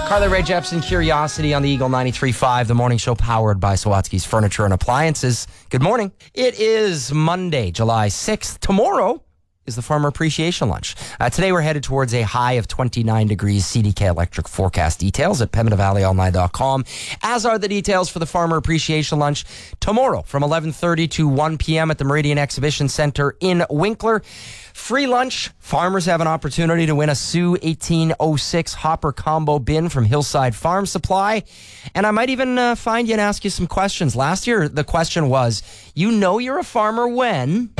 Carly Rae Jepsen, Curiosity on the Eagle 93.5, the morning show powered by Sawatsky's Furniture and Appliances. Good morning. It is Monday, July 6th. Tomorrow is the Farmer Appreciation Lunch. Today we're headed towards a high of 29 degrees. CDK Electric forecast details at PembinaValleyOnline.com, as are the details for the Farmer Appreciation Lunch tomorrow from 11:30 to 1 p.m. at the Meridian Exhibition Center in Winkler. Free lunch. Farmers have an opportunity to win a Sioux 1806 hopper combo bin from Hillside Farm Supply. And I might even find you and ask you some questions. Last year, the question was, you know you're a farmer when...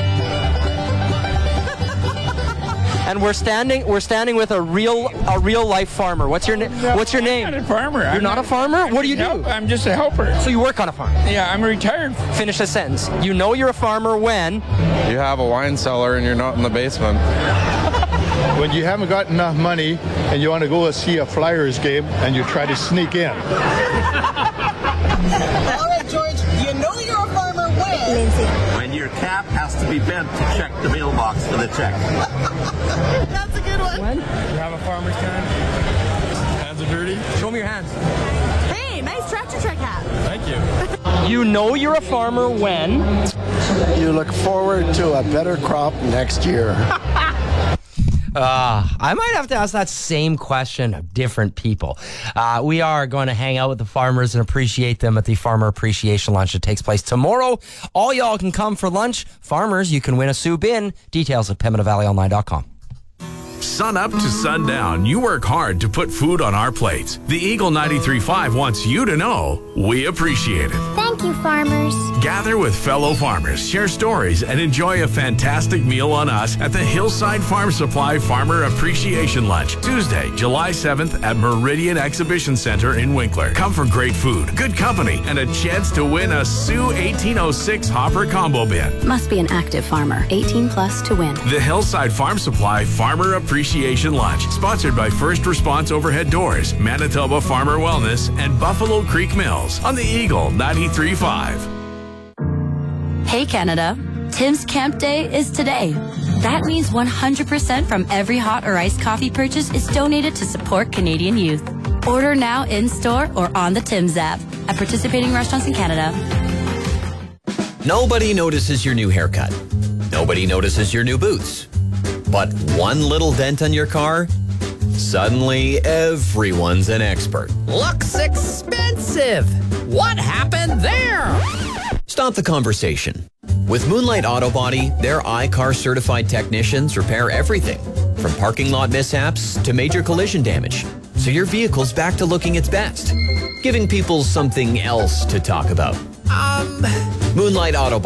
And we're standing with a real life farmer. What's your name? What's your name? I'm not a farmer. You're not a farmer? What do you do? I'm just a helper. So you work on a farm? Yeah, I'm retired. Finish the sentence. You know you're a farmer when? You have a wine cellar and you're not in the basement. When you haven't got enough money and you want to go see a Flyers game and you try to sneak in. All right, George, you know you're a farmer when? Lindsay. When your cap has to be bent to check the mailbox for the check. That's a good one. When? You have a farmer's can? Hands are dirty? Show me your hands. Hey, nice tractor trek hat. Thank you. You know you're a farmer when? You look forward to a better crop next year. I might have to ask that same question of different people. We are going to hang out with the farmers and appreciate them at the Farmer Appreciation Lunch that takes place tomorrow. All y'all can come for lunch. Farmers, you can win a Sioux bin. Details at PembinaValleyOnline.com. Sun up to sundown, you work hard to put food on our plates. The Eagle 93.5 wants you to know we appreciate it. Thank you, farmers. Gather with fellow farmers, share stories, and enjoy a fantastic meal on us at the Hillside Farm Supply Farmer Appreciation Lunch, Tuesday, July 7th at Meridian Exhibition Center in Winkler. Come for great food, good company, and a chance to win a Sioux 1806 hopper combo bin. Must be an active farmer, 18 plus to win. The Hillside Farm Supply Farmer Appreciation Lunch, sponsored by First Response Overhead Doors, Manitoba Farmer Wellness, and Buffalo Creek Mills on the Eagle 93.5. Hey Canada, Tim's Camp Day is today. That means 100% from every hot or iced coffee purchase is donated to support Canadian youth. Order now in-store or on the Tim's app at participating restaurants in Canada. Nobody notices your new haircut. Nobody notices your new boots. But one little dent on your car? Suddenly, everyone's an expert. Looks expensive. What happened there? Stop the conversation. With Moonlight Auto Body, their iCar certified technicians repair everything from parking lot mishaps to major collision damage. So your vehicle's back to looking its best, giving people something else to talk about. Moonlight Auto Body.